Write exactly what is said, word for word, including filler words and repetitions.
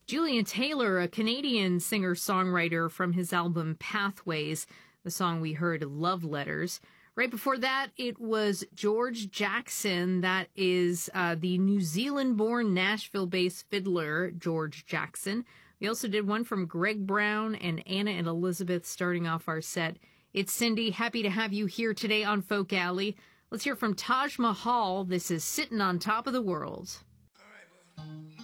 Julian Taylor, a Canadian singer-songwriter from his album Pathways. The song we heard, Love Letters. Right before that, it was George Jackson. That is uh, the New Zealand-born Nashville-based fiddler, George Jackson. We also did one from Greg Brown and Anna and Elizabeth starting off our set. It's Cindy. Happy to have you here today on Folk Alley. Let's hear from Taj Mahal. This is Sitting on Top of the World. All right, boo.